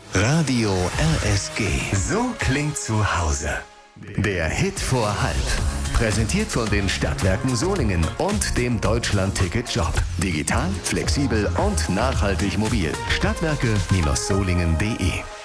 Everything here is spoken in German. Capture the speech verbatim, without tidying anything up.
Radio R S G. So klingt zu Hause. Der Hit vor halb. Präsentiert von den Stadtwerken Solingen und dem Deutschland-Ticket-Job. Digital, flexibel und nachhaltig mobil. Stadtwerke Solingen punkt de